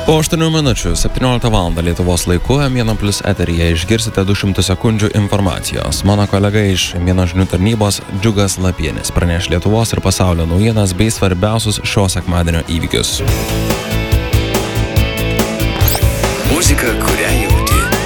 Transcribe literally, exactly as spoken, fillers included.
Po aštuonių minučių septynioliktą valandą Lietuvos laiku M vienas Plus eteryje išgirsite du šimtus sekundžių informacijos. Mano kolega iš M vienas žinių tarnybos Džiugas Lapienis praneš Lietuvos ir pasaulio naujienas bei svarbiausius šio sekmadienio įvykius. Muzika, kurią jau